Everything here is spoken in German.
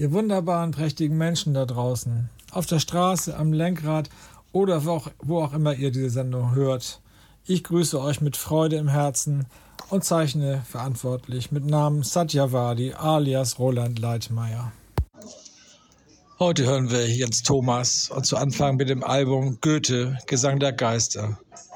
Ihr wunderbaren, prächtigen Menschen da draußen, auf der Straße, am Lenkrad oder wo auch immer ihr diese Sendung hört. Ich grüße euch mit Freude im Herzen und zeichne verantwortlich mit Namen Satyavadi alias Roland Leitmeier. Heute hören wir Jens Thomas und zu Anfang mit dem Album Goethe, Gesang der Geister.